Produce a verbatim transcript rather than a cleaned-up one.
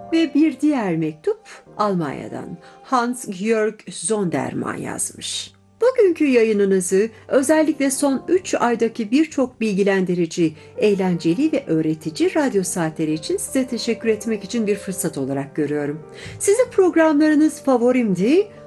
Ve bir diğer mektup Almanya'dan Hans-Georg Zonderman yazmış. Bugünkü yayınınızı özellikle son üç aydaki birçok bilgilendirici, eğlenceli ve öğretici radyo saatleri için size teşekkür etmek için bir fırsat olarak görüyorum. Sizin programlarınız favorimdi